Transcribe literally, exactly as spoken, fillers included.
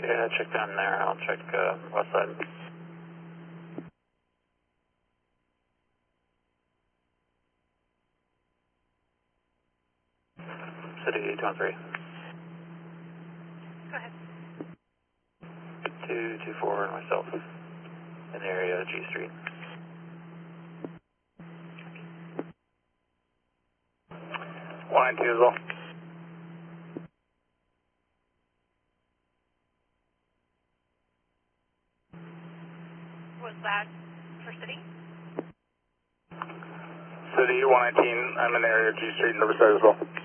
Yeah, check down there. I'll check uh, west side. City two one three. Go ahead. two two four and myself in the area of G Street. one nine two as well. Was that for city? City one nineteen, I'm in the area of G Street and Riverside as well.